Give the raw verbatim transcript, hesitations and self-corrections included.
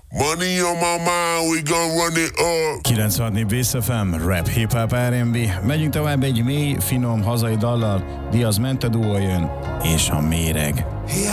Money on my mind, we gon' run it up. kilencvenhat Bass ef em, rap, hip-hop, er end bé. Megyünk tovább egy mély, finom hazai dallal. Diaz Mente duo jön, és a méreg.